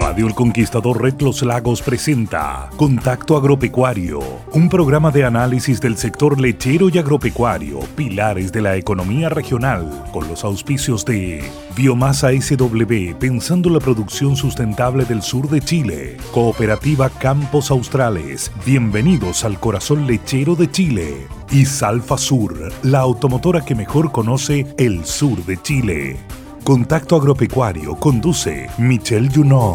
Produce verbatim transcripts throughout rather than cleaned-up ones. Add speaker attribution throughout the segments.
Speaker 1: Radio El Conquistador Red Los Lagos presenta Contacto Agropecuario, un programa de análisis del sector lechero y agropecuario, pilares de la economía regional, con los auspicios de Biomasa S W, pensando la producción sustentable del sur de Chile, Cooperativa Campos Australes, bienvenidos al corazón lechero de Chile, y Salfa Sur, la automotora que mejor conoce el sur de Chile. Contacto Agropecuario conduce Michelle Junot.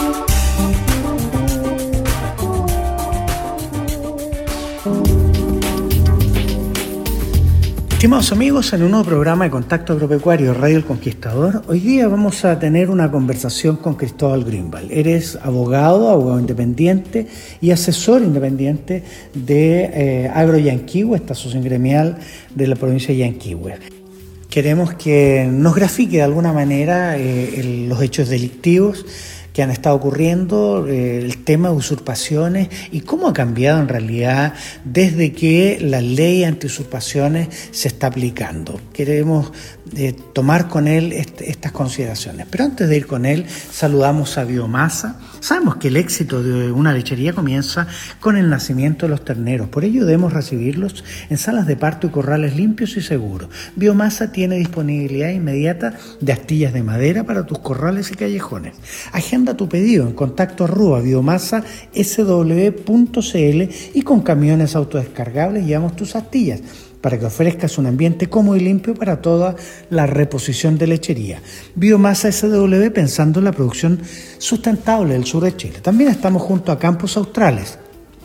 Speaker 2: Estimados amigos, en un nuevo programa de Contacto Agropecuario Radio El Conquistador, hoy día vamos a tener una conversación con Cristóbal Grünwald. Eres abogado, abogado independiente y asesor independiente de eh, Agro Yanquihue, esta asociación gremial de la provincia de Yanquihue. Queremos que nos grafique de alguna manera eh, el, los hechos delictivos que han estado ocurriendo, eh, el tema de usurpaciones y cómo ha cambiado en realidad desde que la ley anti-usurpaciones se está aplicando. Queremos eh, tomar con él este, estas consideraciones. Pero antes de ir con él, saludamos a Biomasa. Sabemos que el éxito de una lechería comienza con el nacimiento de los terneros. Por ello debemos recibirlos en salas de parto y corrales limpios y seguros. Biomasa tiene disponibilidad inmediata de astillas de madera para tus corrales y callejones. Agenda tu pedido en contacto arroba biomasa s w punto c l y con camiones autodescargables llevamos tus astillas para que ofrezcas un ambiente cómodo y limpio para toda la reposición de lechería. Biomasa S W, pensando en la producción sustentable del sur de Chile. También estamos junto a Campos Australes,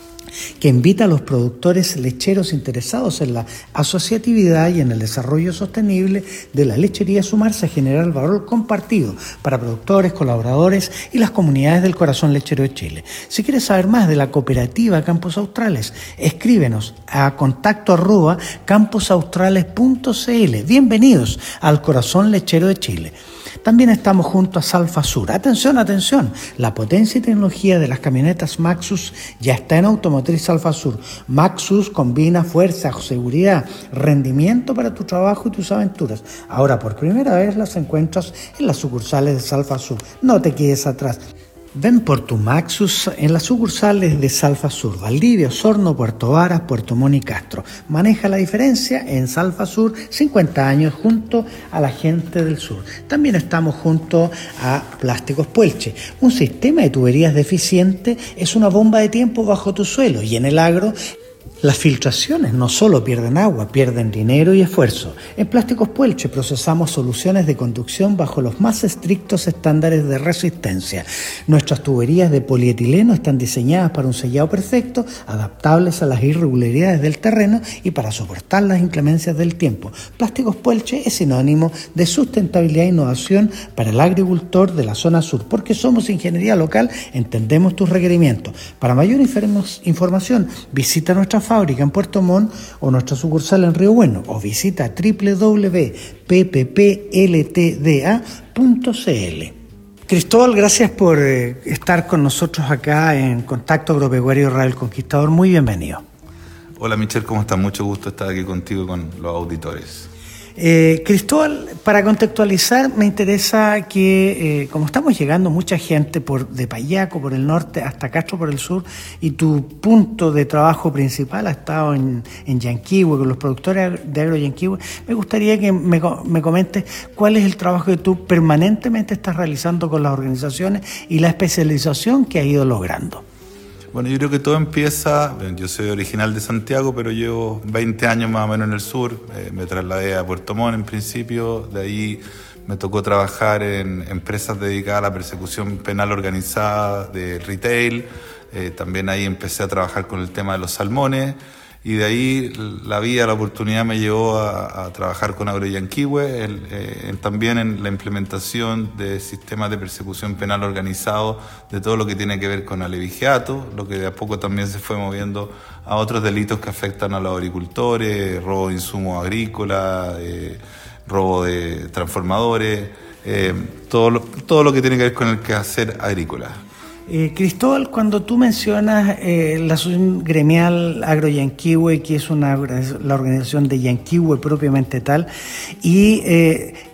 Speaker 2: que invita a los productores lecheros interesados en la asociatividad y en el desarrollo sostenible de la lechería a sumarse a generar valor compartido para productores, colaboradores y las comunidades del corazón lechero de Chile. Si quieres saber más de la cooperativa Campos Australes, escríbenos a contacto arroba camposaustrales punto c l. Bienvenidos al corazón lechero de Chile. También estamos junto a Salfa Sur. Atención, atención, la potencia y tecnología de las camionetas Maxus ya está en Automotriz Salfa Sur. Maxus combina fuerza, seguridad, rendimiento para tu trabajo y tus aventuras. Ahora por primera vez las encuentras en las sucursales de Salfa Sur. No te quedes atrás. Ven por tu Maxus en las sucursales de Salfa Sur, Valdivia, Osorno, Puerto Varas, Puerto Montt y Castro. Maneja la diferencia en Salfa Sur, cincuenta años junto a la gente del sur. También estamos junto a Plásticos Puelche. Un sistema de tuberías deficiente es una bomba de tiempo bajo tu suelo y en el agro las filtraciones no solo pierden agua, pierden dinero y esfuerzo. En Plásticos Puelche procesamos soluciones de conducción bajo los más estrictos estándares de resistencia. Nuestras tuberías de polietileno están diseñadas para un sellado perfecto, adaptables a las irregularidades del terreno y para soportar las inclemencias del tiempo. Plásticos Puelche es sinónimo de sustentabilidad e innovación para el agricultor de la zona sur, porque somos ingeniería local, entendemos tus requerimientos. Para mayor información, visita nuestra fábrica en Puerto Montt o nuestra sucursal en Río Bueno o visita w w w punto p p p l t d a punto c l. Cristóbal, gracias por eh, estar con nosotros acá en Contacto Agropecuario Radio El Conquistador. Muy bienvenido.
Speaker 3: Hola Michelle, ¿cómo estás? Mucho gusto estar aquí contigo y con los auditores.
Speaker 2: Eh, Cristóbal, para contextualizar, me interesa que, eh, como estamos llegando mucha gente por de Payaco, por el norte, hasta Castro por el sur, y tu punto de trabajo principal ha estado en, en Yanquihue, con los productores de Agro Yanquihue, me gustaría que me, me comentes cuál es el trabajo que tú permanentemente estás realizando con las organizaciones y la especialización que has ido logrando.
Speaker 3: Bueno, yo creo que todo empieza, yo soy original de Santiago, pero llevo veinte años más o menos en el sur, eh, me trasladé a Puerto Montt en principio, de ahí me tocó trabajar en empresas dedicadas a la persecución penal organizada de retail, eh, también ahí empecé a trabajar con el tema de los salmones, y de ahí la vida, la oportunidad me llevó a, a trabajar con Agro Yanquihue, el, eh, también en la implementación de sistemas de persecución penal organizado, de todo lo que tiene que ver con alevigiato, lo que de a poco también se fue moviendo a otros delitos que afectan a los agricultores, robo de insumos agrícolas, eh, robo de transformadores, eh, todo, lo, todo lo que tiene que ver con el quehacer agrícola.
Speaker 2: Eh, Cristóbal, cuando tú mencionas eh, la asociación gremial Agro Yanquihue, que es una, la organización de Yanquihue propiamente tal, y, eh,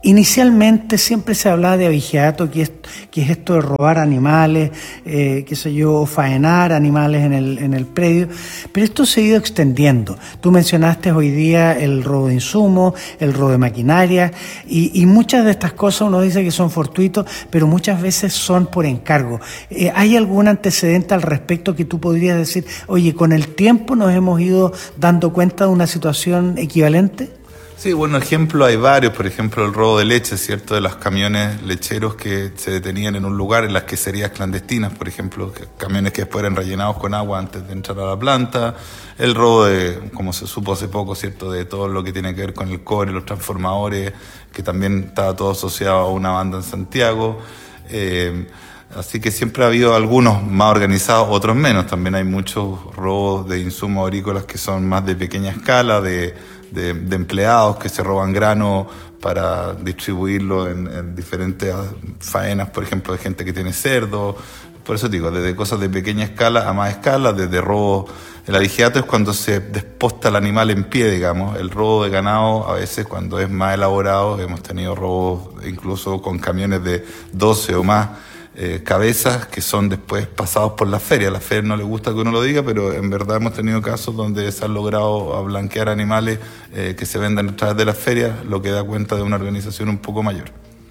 Speaker 2: Inicialmente siempre se hablaba de abigeato, que es, que es esto de robar animales, eh, qué sé yo, faenar animales en el, en el predio, pero esto se ha ido extendiendo. Tú mencionaste hoy día el robo de insumos, el robo de maquinaria, y, y muchas de estas cosas uno dice que son fortuitos, pero muchas veces son por encargo. Eh, ¿Hay algún antecedente al respecto que tú podrías decir, oye, con el tiempo nos hemos ido dando cuenta de una situación equivalente?
Speaker 3: Sí, bueno, ejemplo hay varios, por ejemplo el robo de leche, ¿cierto? De los camiones lecheros que se detenían en un lugar, en las queserías clandestinas, por ejemplo, que, camiones que después eran rellenados con agua antes de entrar a la planta, el robo de, como se supo hace poco, ¿cierto? De todo lo que tiene que ver con el cobre, los transformadores, que también estaba todo asociado a una banda en Santiago, eh, así que siempre ha habido algunos más organizados, otros menos. También hay muchos robos de insumos agrícolas que son más de pequeña escala, de, de, de empleados que se roban grano para distribuirlo en, en diferentes faenas, por ejemplo, de gente que tiene cerdo. Por eso digo, desde cosas de pequeña escala a más escala, desde robo. El abigeato es cuando se desposta el animal en pie, digamos. El robo de ganado, a veces cuando es más elaborado, hemos tenido robos incluso con camiones de doce o más Eh, cabezas que son después pasados por la feria. A la feria no le gusta que uno lo diga, pero en verdad hemos tenido casos donde se han logrado blanquear animales eh, que se venden a través de las ferias, lo que da cuenta de una organización un poco mayor.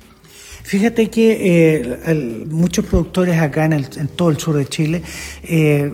Speaker 2: Fíjate que eh, el, muchos productores acá en, el, en todo el sur de Chile eh,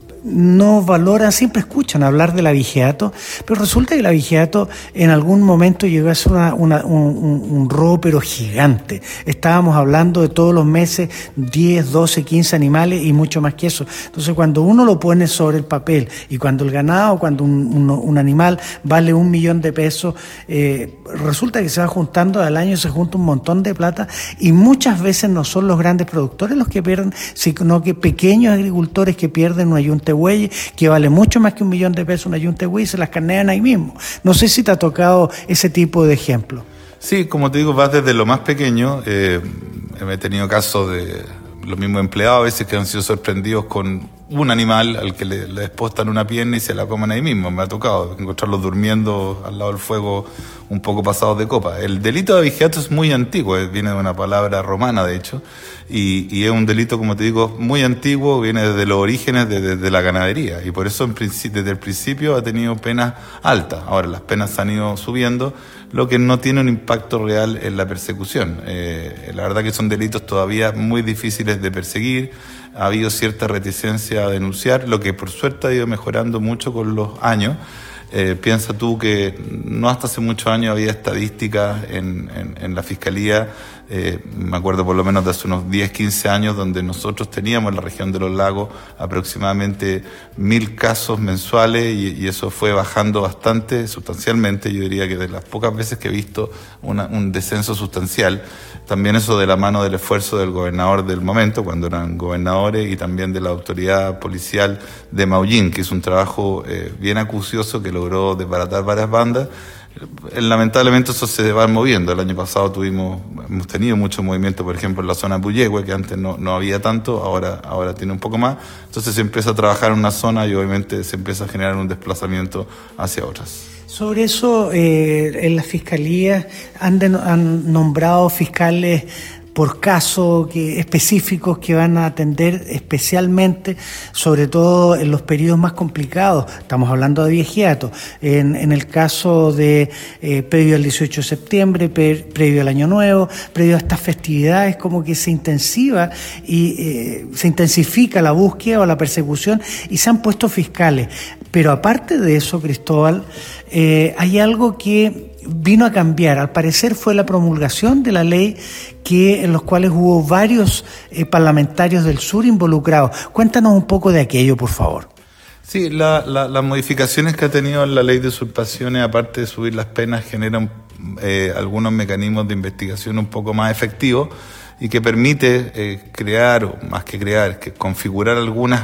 Speaker 2: no valoran, siempre escuchan hablar del abigeato, pero resulta que el abigeato en algún momento llegó a ser una, una, un, un, un robo pero gigante. Estábamos hablando de todos los meses diez, doce, quince animales y mucho más que eso. Entonces cuando uno lo pone sobre el papel y cuando el ganado, cuando un, un, un animal vale un millón de pesos, eh, resulta que se va juntando al año, se junta un montón de plata y muchas veces no son los grandes productores los que pierden, sino que pequeños agricultores que pierden una yunta de bueyes, que vale mucho más que un millón de pesos una yunta de bueyes, se las carnean ahí mismo. No sé si te ha tocado ese tipo de ejemplo.
Speaker 3: Sí, como te digo, vas desde lo más pequeño. Eh, he tenido casos de los mismos empleados a veces que han sido sorprendidos con un animal al que le, le despostan una pierna y se la comen ahí mismo. Me ha tocado encontrarlos durmiendo al lado del fuego un poco pasados de copa. El delito de abigeato es muy antiguo, viene de una palabra romana de hecho, y, y es un delito, como te digo, muy antiguo, viene desde los orígenes de, de, de la ganadería, y por eso en desde el principio ha tenido penas altas. Ahora las penas han ido subiendo, lo que no tiene un impacto real en la persecución. Eh, la verdad que son delitos todavía muy difíciles de perseguir, ha habido cierta reticencia a denunciar, lo que por suerte ha ido mejorando mucho con los años. Eh, piensa tú que no hasta hace muchos años había estadísticas en, en, en la Fiscalía, eh, me acuerdo por lo menos de hace unos diez, quince años, donde nosotros teníamos en la región de los lagos aproximadamente mil casos mensuales y, y eso fue bajando bastante, sustancialmente. Yo diría que de las pocas veces que he visto una, un descenso sustancial. También eso de la mano del esfuerzo del gobernador del momento, cuando eran gobernadores, y también de la autoridad policial de Maullín, que hizo un trabajo eh, bien acucioso que logró desbaratar varias bandas. Eh, lamentablemente eso se va moviendo. El año pasado tuvimos, hemos tenido mucho movimiento, por ejemplo, en la zona de Puyehue, que antes no, no había tanto, ahora, ahora tiene un poco más. Entonces se empieza a trabajar en una zona y obviamente se empieza a generar un desplazamiento hacia otras.
Speaker 2: Sobre eso, eh, en las fiscalías han, de, han nombrado fiscales por caso que, específicos que van a atender especialmente, sobre todo en los periodos más complicados. Estamos hablando de abigeato. En, en el caso de eh, previo al dieciocho de septiembre, pre, previo al Año Nuevo, previo a estas festividades, como que se intensiva y eh, se intensifica la búsqueda o la persecución y se han puesto fiscales. Pero aparte de eso, Cristóbal, eh, hay algo que vino a cambiar. Al parecer fue la promulgación de la ley que en los cuales hubo varios eh, parlamentarios del sur involucrados. Cuéntanos un poco de aquello, por favor.
Speaker 3: Sí, la, la, las modificaciones que ha tenido la ley de usurpaciones, aparte de subir las penas, generan eh, algunos mecanismos de investigación un poco más efectivos y que permite eh, crear, o más que crear, que configurar algunas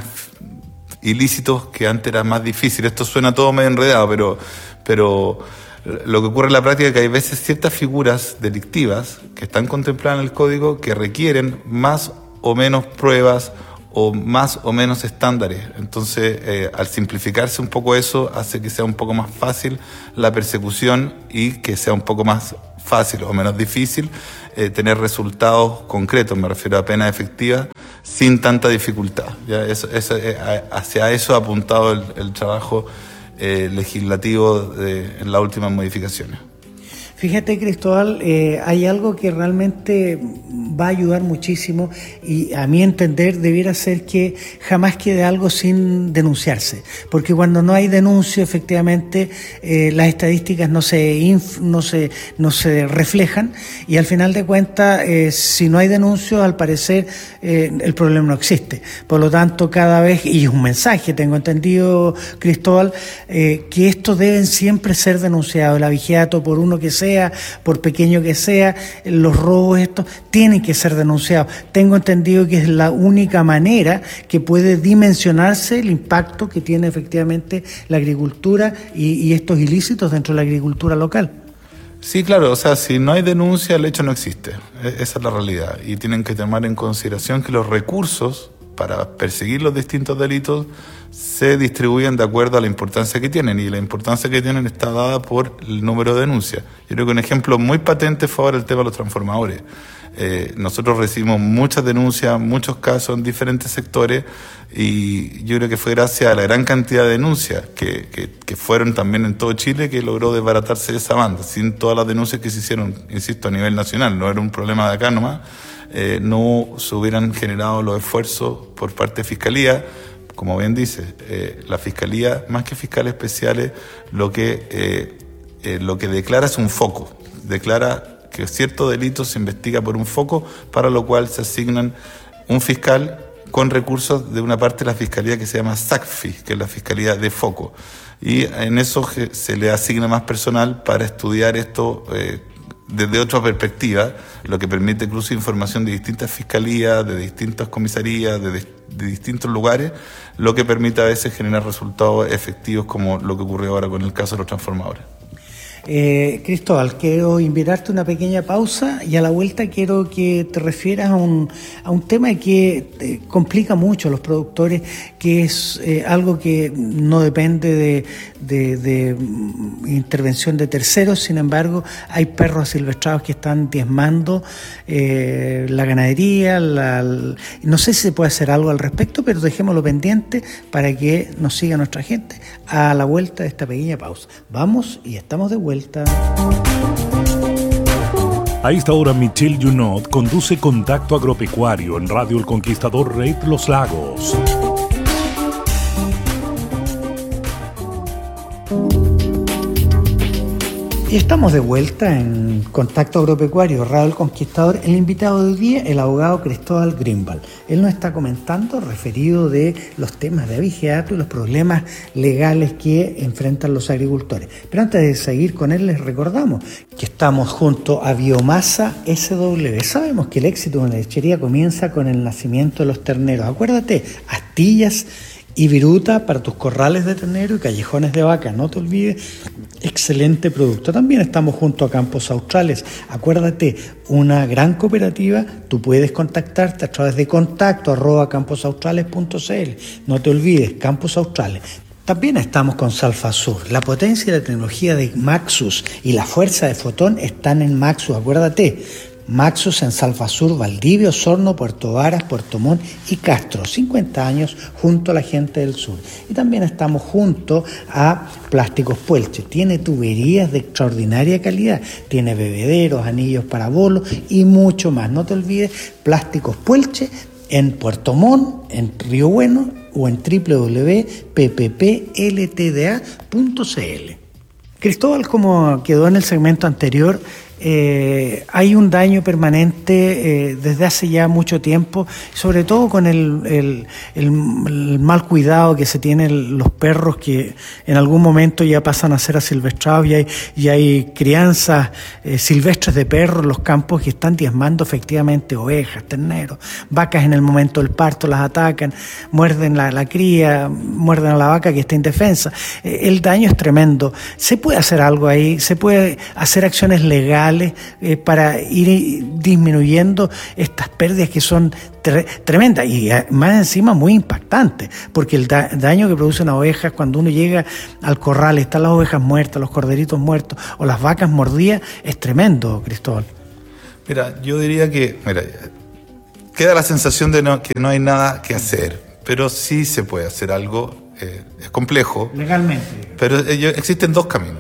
Speaker 3: ilícitos que antes era más difícil. Esto suena todo medio enredado, pero, pero lo que ocurre en la práctica es que hay veces ciertas figuras delictivas que están contempladas en el código que requieren más o menos pruebas o más o menos estándares. Entonces, eh, al simplificarse un poco eso, hace que sea un poco más fácil la persecución y que sea un poco más fácil o menos difícil eh, tener resultados concretos, me refiero a penas efectivas, sin tanta dificultad. ¿Ya? Eso, eso, eh, hacia eso ha apuntado el, el trabajo eh, legislativo de, en las últimas modificaciones.
Speaker 2: Fíjate, Cristóbal, eh, hay algo que realmente va a ayudar muchísimo y a mi entender debiera ser que jamás quede algo sin denunciarse, porque cuando no hay denuncio efectivamente eh, las estadísticas no se, inf, no, se, no se reflejan y al final de cuentas eh, si no hay denuncio al parecer eh, el problema no existe. Por lo tanto cada vez, y es un mensaje, tengo entendido, Cristóbal, eh, que estos deben siempre ser denunciados, el abigeato por uno que sea, por pequeño que sea, los robos estos tienen que ser denunciados. Tengo entendido que es la única manera que puede dimensionarse el impacto que tiene efectivamente la agricultura y, y estos ilícitos dentro de la agricultura local.
Speaker 3: Sí, claro, o sea, si no hay denuncia, el hecho no existe. Esa es la realidad. Y tienen que tomar en consideración que los recursos para perseguir los distintos delitos se distribuyen de acuerdo a la importancia que tienen, y la importancia que tienen está dada por el número de denuncias. Yo creo que un ejemplo muy patente fue ahora el tema de los transformadores. Eh, nosotros recibimos muchas denuncias, muchos casos en diferentes sectores, y yo creo que fue gracias a la gran cantidad de denuncias que, que, que fueron también en todo Chile que logró desbaratarse esa banda. Sin todas las denuncias que se hicieron, insisto, a nivel nacional, no era un problema de acá nomás, eh, no se hubieran generado los esfuerzos por parte de Fiscalía. Como bien dice, eh, la Fiscalía, más que fiscales especiales, lo que, eh, eh, lo que declara es un foco, declara que cierto delito se investiga por un foco, para lo cual se asignan un fiscal con recursos de una parte de la Fiscalía que se llama SACFI, que es la Fiscalía de Foco. Y en eso se le asigna más personal para estudiar esto eh, desde otra perspectiva, lo que permite incluso información de distintas fiscalías, de distintas comisarías, de, de distintos lugares, lo que permite a veces generar resultados efectivos como lo que ocurrió ahora con el caso de los transformadores.
Speaker 2: Eh, Cristóbal, quiero invitarte a una pequeña pausa y a la vuelta quiero que te refieras a un, a un tema que eh, complica mucho a los productores, que es eh, algo que no depende de, de, de intervención de terceros. Sin embargo, hay perros asilvestrados que están diezmando eh, la ganadería, la, la, no sé si se puede hacer algo al respecto, pero dejémoslo pendiente para que nos siga nuestra gente a la vuelta de esta pequeña pausa. Vamos y estamos de vuelta.
Speaker 1: A esta hora, Michelle Junot conduce Contacto Agropecuario en Radio El Conquistador Red Los Lagos.
Speaker 2: Y estamos de vuelta en Contacto Agropecuario, Radio El Conquistador. El invitado de hoy día, el abogado Cristóbal Greenwald. Él nos está comentando referido de los temas de abigeato y los problemas legales que enfrentan los agricultores. Pero antes de seguir con él, les recordamos que estamos junto a Biomasa S W. Sabemos que el éxito de la lechería comienza con el nacimiento de los terneros. Acuérdate, astillas y viruta para tus corrales de ternero y callejones de vaca. No te olvides, excelente producto. También estamos junto a Campos Australes. Acuérdate, una gran cooperativa. Tú puedes contactarte a través de contacto arroba camposaustrales punto c l. No te olvides, Campos Australes. También estamos con Salfasur. La potencia y la tecnología de Maxus y la fuerza de Fotón están en Maxus. Acuérdate, Maxus en Salfasur, Valdivia, Osorno, Puerto Varas, Puerto Montt y Castro. cincuenta años junto a la gente del sur. Y también estamos junto a Plásticos Puelche. Tiene tuberías de extraordinaria calidad. Tiene bebederos, anillos para bolos y mucho más. No te olvides, Plásticos Puelche en Puerto Montt, en Río Bueno o en w w w punto p p p l t d a punto c l. Cristóbal, como quedó en el segmento anterior, Eh, hay un daño permanente eh, desde hace ya mucho tiempo, sobre todo con el, el, el, el mal cuidado que se tienen los perros, que en algún momento ya pasan a ser asilvestrados, y hay, y hay crianzas eh, silvestres de perros en los campos que están diezmando efectivamente ovejas, terneros, vacas. En el momento del parto las atacan, muerden la, la cría, muerden a la vaca que está indefensa. Eh, el daño es tremendo. ¿Se puede hacer algo ahí? ¿Se puede hacer acciones legales corrales eh, para ir disminuyendo estas pérdidas que son tre- tremendas y más encima muy impactantes, porque el da- daño que producen las ovejas cuando uno llega al corral, están las ovejas muertas, los corderitos muertos o las vacas mordidas, es tremendo, Cristóbal.
Speaker 3: Mira, yo diría que, mira, queda la sensación de no, que no hay nada que hacer, pero sí se puede hacer algo. Eh, es complejo.
Speaker 2: Legalmente.
Speaker 3: Pero eh, existen dos caminos.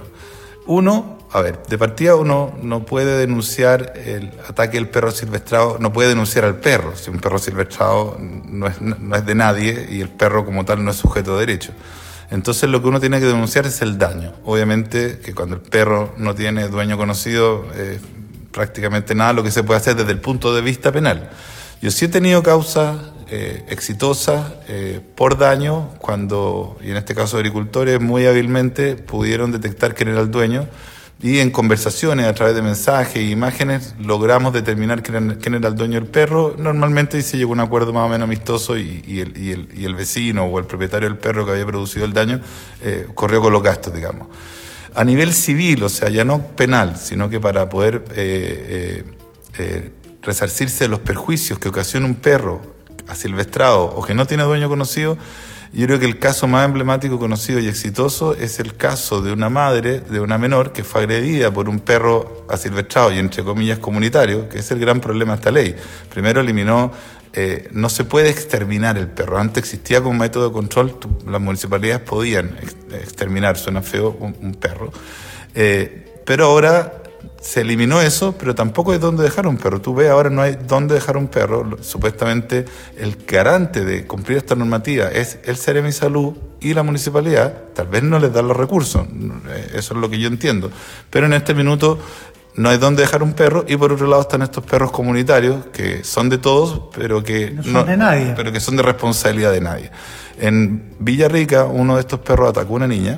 Speaker 3: Uno, a ver, de partida uno no puede denunciar el ataque del perro silvestrado, no puede denunciar al perro. Si un perro silvestrado no es, no es de nadie y el perro como tal no es sujeto de derecho. Entonces lo que uno tiene que denunciar es el daño. Obviamente que cuando el perro no tiene dueño conocido, eh, prácticamente nada lo que se puede hacer desde el punto de vista penal. Yo sí he tenido causas eh, exitosas eh, por daño cuando, y en este caso agricultores, muy hábilmente pudieron detectar quién era el dueño y en conversaciones a través de mensajes e imágenes logramos determinar quién era, quién era el dueño del perro. Normalmente se llegó a un acuerdo más o menos amistoso y, y, el, y, el, y el vecino o el propietario del perro que había producido el daño eh, corrió con los gastos, digamos. A nivel civil, o sea, ya no penal, sino que para poder eh, eh, eh, resarcirse de los perjuicios que ocasiona un perro asilvestrado o que no tiene dueño conocido, yo creo que el caso más emblemático, conocido y exitoso es el caso de una madre, de una menor, que fue agredida por un perro asilvestrado y entre comillas comunitario, que es el gran problema de esta ley. Primero eliminó, eh, no se puede exterminar el perro. Antes existía como método de control, tú, las municipalidades podían ex, exterminar, suena feo, un, un perro. Eh, pero ahora se eliminó eso, pero tampoco hay dónde dejar un perro. Tú ves, ahora no hay dónde dejar un perro. Supuestamente el garante de cumplir esta normativa es el Ceremi Salud y la municipalidad. Tal vez no les dan los recursos, eso es lo que yo entiendo. Pero en este minuto no hay dónde dejar un perro y por otro lado están estos perros comunitarios que son de todos, pero que
Speaker 2: no son no, de nadie.
Speaker 3: Pero que son de responsabilidad de nadie. En Villarrica, uno de estos perros atacó a una niña.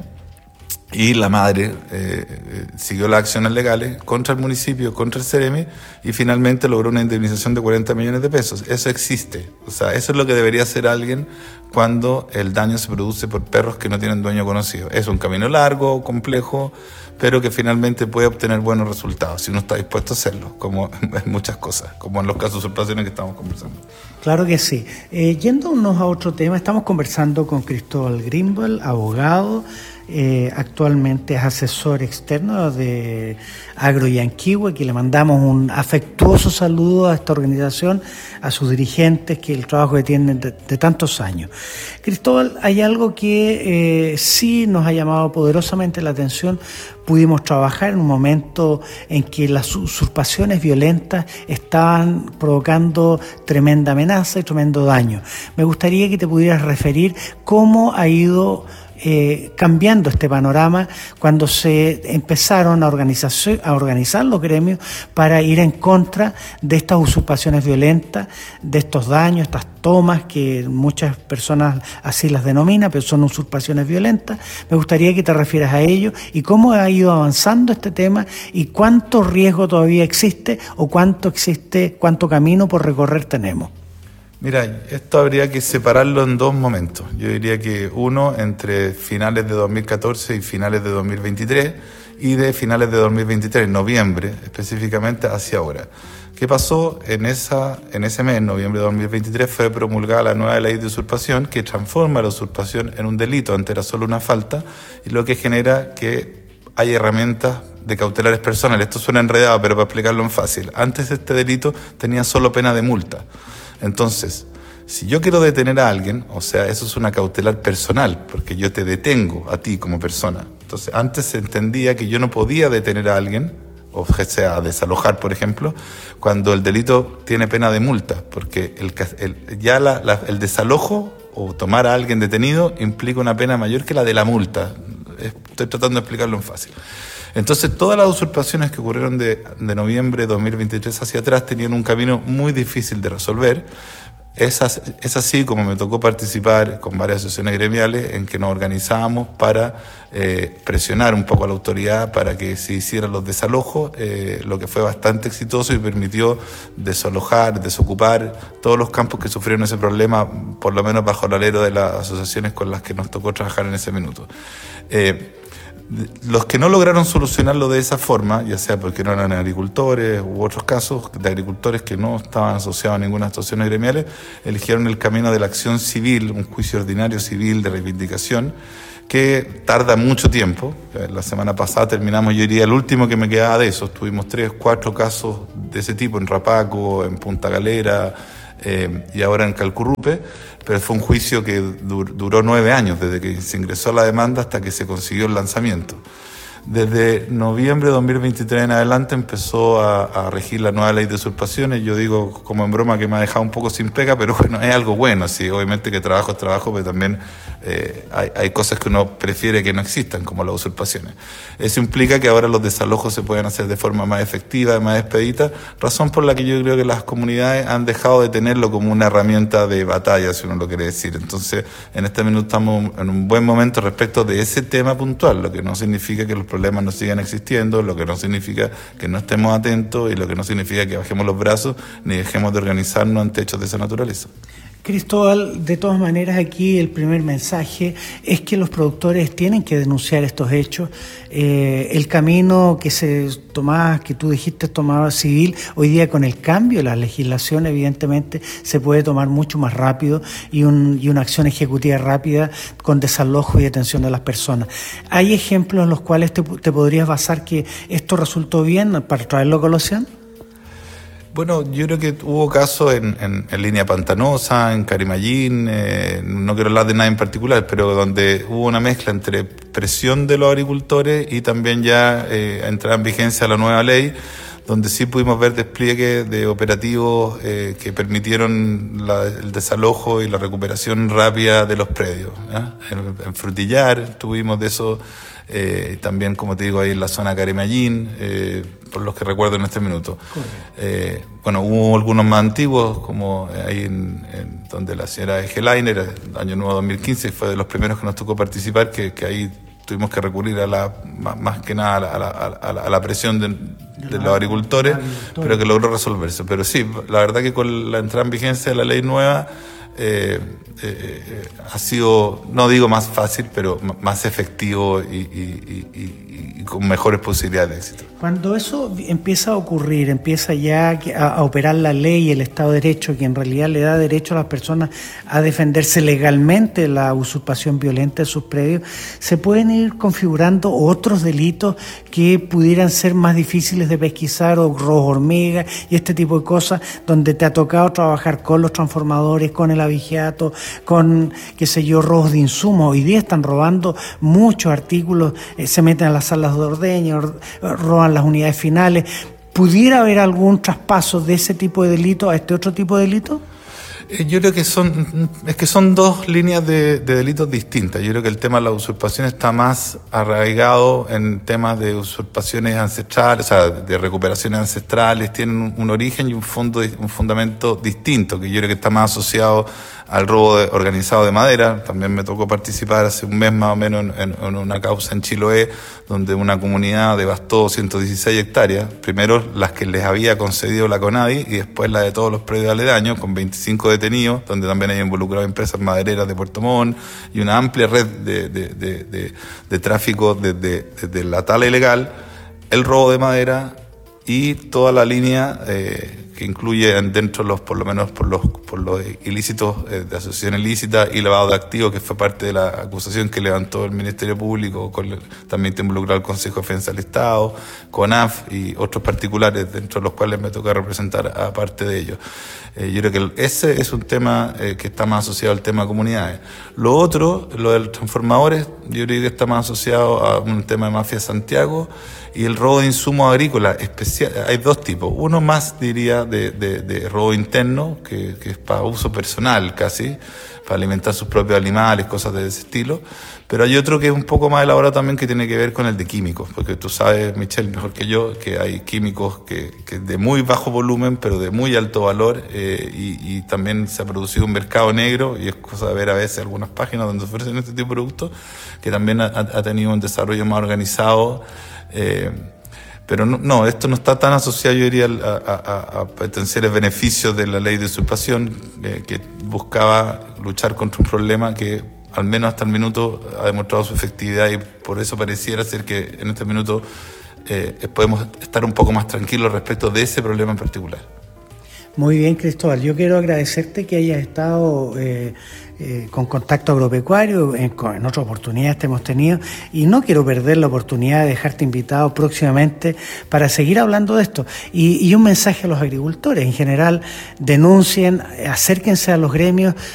Speaker 3: Y la madre eh, siguió las acciones legales contra el municipio, contra el Ceremi, y finalmente logró una indemnización de cuarenta millones de pesos. Eso existe. O sea, eso es lo que debería hacer alguien cuando el daño se produce por perros que no tienen dueño conocido. Es un camino largo, complejo, pero que finalmente puede obtener buenos resultados si uno está dispuesto a hacerlo, como en muchas cosas, como en los casos de usurpaciones que estamos conversando.
Speaker 2: Claro que sí. Eh, yéndonos a otro tema, estamos conversando con Cristóbal Greenwald, abogado, Eh, actualmente es asesor externo de Agroyanquihue, que le mandamos un afectuoso saludo a esta organización, a sus dirigentes, que el trabajo que tienen de, de tantos años. Cristóbal, hay algo que eh, sí nos ha llamado poderosamente la atención. Pudimos trabajar en un momento en que las usurpaciones violentas estaban provocando tremenda amenaza y tremendo daño. Me gustaría que te pudieras referir cómo ha ido Eh, cambiando este panorama cuando se empezaron a, a organizar los gremios para ir en contra de estas usurpaciones violentas, de estos daños, estas tomas que muchas personas así las denominan, pero son usurpaciones violentas. Me gustaría que te refieras a ello y cómo ha ido avanzando este tema y cuánto riesgo todavía existe o cuánto existe, cuánto camino por recorrer tenemos.
Speaker 3: Mira, esto habría que separarlo en dos momentos. Yo diría que uno entre finales de dos mil catorce y finales de dos mil veintitrés y de finales de dos mil veintitrés, noviembre específicamente, hacia ahora. ¿Qué pasó? En, esa, en ese mes, noviembre de dos mil veintitrés, fue promulgada la nueva ley de usurpación que transforma la usurpación en un delito. Antes era solo una falta y lo que genera que hay herramientas de cautelares personales. Esto suena enredado, pero para explicarlo en fácil. Antes este delito tenía solo pena de multa. Entonces, si yo quiero detener a alguien, o sea, eso es una cautelar personal, porque yo te detengo a ti como persona. Entonces, antes se entendía que yo no podía detener a alguien, o sea, desalojar, por ejemplo, cuando el delito tiene pena de multa, porque el, el, ya la, la, el desalojo o tomar a alguien detenido implica una pena mayor que la de la multa. Estoy tratando de explicarlo en fácil. Entonces, todas las usurpaciones que ocurrieron de, de noviembre de dos mil veintitrés hacia atrás tenían un camino muy difícil de resolver. Es así, es así como me tocó participar con varias asociaciones gremiales en que nos organizábamos para eh, presionar un poco a la autoridad para que se hicieran los desalojos, eh, lo que fue bastante exitoso y permitió desalojar, desocupar todos los campos que sufrieron ese problema, por lo menos bajo el alero de las asociaciones con las que nos tocó trabajar en ese minuto. Eh, Los que no lograron solucionarlo de esa forma, ya sea porque no eran agricultores u otros casos de agricultores que no estaban asociados a ninguna asociación gremiales, eligieron el camino de la acción civil, un juicio ordinario civil de reivindicación, que tarda mucho tiempo. La semana pasada terminamos, yo diría, el último que me quedaba de esos. Tuvimos tres, cuatro casos de ese tipo en Rapaco, en Punta Galera eh, y ahora en Calcurrupe, pero fue un juicio que dur- duró nueve años, desde que se ingresó la demanda hasta que se consiguió el lanzamiento. Desde noviembre de dos mil veintitrés en adelante empezó a, a regir la nueva ley de usurpaciones. Yo digo como en broma que me ha dejado un poco sin pega, pero bueno, es algo bueno, sí, obviamente que trabajo es trabajo, pero también eh, hay, hay cosas que uno prefiere que no existan, como las usurpaciones. Eso implica que ahora los desalojos se pueden hacer de forma más efectiva, más expedita, razón por la que yo creo que las comunidades han dejado de tenerlo como una herramienta de batalla, si uno lo quiere decir. Entonces, en este minuto estamos en un buen momento respecto de ese tema puntual, lo que no significa que los problemas no sigan existiendo, lo que no significa que no estemos atentos y lo que no significa que bajemos los brazos ni dejemos de organizarnos ante hechos de esa naturaleza.
Speaker 2: Cristóbal, de todas maneras aquí el primer mensaje es que los productores tienen que denunciar estos hechos. Eh, el camino que se tomaba, que tú dijiste tomaba civil, hoy día con el cambio de la legislación evidentemente se puede tomar mucho más rápido y, un, y una acción ejecutiva rápida con desalojo y detención de las personas. ¿Hay ejemplos en los cuales te, te podrías basar que esto resultó bien para traerlo a colación?
Speaker 3: Bueno, yo creo que hubo casos en, en, en Línea Pantanosa, en Carimayín, eh, no quiero hablar de nada en particular, pero donde hubo una mezcla entre presión de los agricultores y también ya eh, entrada en vigencia la nueva ley, donde sí pudimos ver despliegue de operativos eh, que permitieron la, el desalojo y la recuperación rápida de los predios. ¿eh? En, en Frutillar tuvimos de eso, eh, también, como te digo, ahí en la zona Carimayín, eh, por los que recuerdo en este minuto. Eh, bueno, hubo algunos más antiguos, como ahí en, en donde la señora Egelainer, el año nuevo dos mil quince, fue de los primeros que nos tocó participar, que, que ahí tuvimos que recurrir a la, más, más que nada a la, a la, a la, a la presión de, de los agricultores, pero que logró resolverse. Pero sí, la verdad que con la entrada en vigencia de la ley nueva, eh, eh, ha sido, no digo más fácil, pero más efectivo y, y, y, y, y con mejores posibilidades de éxito.
Speaker 2: Cuando eso empieza a ocurrir, empieza ya a, a operar la ley y el Estado de Derecho, que en realidad le da derecho a las personas a defenderse legalmente de la usurpación violenta de sus predios, se pueden ir configurando otros delitos que pudieran ser más difíciles de pesquisar, o robo hormiga y este tipo de cosas, donde te ha tocado trabajar con los transformadores, con el abigeato, con, qué sé yo, robos de insumos. Hoy día están robando muchos artículos, eh, se meten a las salas de ordeño, roban las unidades finales. ¿Pudiera haber algún traspaso de ese tipo de delito a este otro tipo de delito?
Speaker 3: Yo creo que son es que son dos líneas de, de delitos distintas. Yo creo que el tema de la usurpación está más arraigado en temas de usurpaciones ancestrales, o sea, de recuperaciones ancestrales, tienen un, un origen y un fondo, un fundamento distinto, que yo creo que está más asociado al robo de, organizado de madera. También me tocó participar hace un mes más o menos en, en una causa en Chiloé, donde una comunidad devastó ciento dieciséis hectáreas, primero las que les había concedido la CONADI y después la de todos los predios aledaños, con veinticinco detenidos, donde también hay involucrado empresas madereras de Puerto Montt y una amplia red de, de, de, de, de tráfico desde, desde la tala ilegal, el robo de madera y toda la línea eh, que incluye dentro los, por lo menos por los, por los ilícitos eh, de asociación ilícita y lavado de activos, que fue parte de la acusación que levantó el Ministerio Público, con el, también te involucró el Consejo de Defensa del Estado, CONAF y otros particulares, dentro de los cuales me toca representar a parte de ellos. Eh, yo creo que ese es un tema eh, que está más asociado al tema de comunidades. Lo otro, lo de los transformadores, yo creo que está más asociado a un tema de mafia Santiago y el robo de insumos agrícolas. Especial, hay dos tipos. Uno más, diría, de, de, de robo interno, que, que es para uso personal casi, para alimentar sus propios animales, cosas de ese estilo. Pero hay otro que es un poco más elaborado también, que tiene que ver con el de químicos, porque tú sabes, Michelle, mejor que yo, que hay químicos que, que de muy bajo volumen, pero de muy alto valor, eh, y, y también se ha producido un mercado negro, y es cosa de ver a veces algunas páginas donde ofrecen este tipo de productos, que también ha, ha tenido un desarrollo más organizado. Eh, pero no, no, esto no está tan asociado, yo diría, a, a, a potenciales beneficios de la ley de usurpación, eh, que buscaba luchar contra un problema que al menos hasta el minuto, ha demostrado su efectividad y por eso pareciera ser que en este minuto eh, podemos estar un poco más tranquilos respecto de ese problema en particular.
Speaker 2: Muy bien, Cristóbal. Yo quiero agradecerte que hayas estado eh, eh, con Contacto Agropecuario, en, en otras oportunidades que hemos tenido, y no quiero perder la oportunidad de dejarte invitado próximamente para seguir hablando de esto. Y, y un mensaje a los agricultores en general: denuncien, acérquense a los gremios,